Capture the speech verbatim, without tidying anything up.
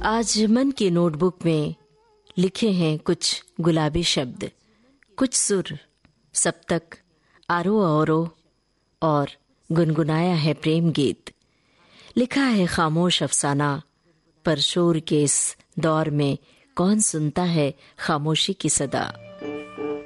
आज मन की नोटबुक में लिखे हैं कुछ गुलाबी शब्द, कुछ सुर, सप्तक, आरोह अवरोह और गुनगुनाया है प्रेम गीत। लिखा है खामोश अफसाना, पर शोर के इस दौर में कौन सुनता है खामोशी की सदा।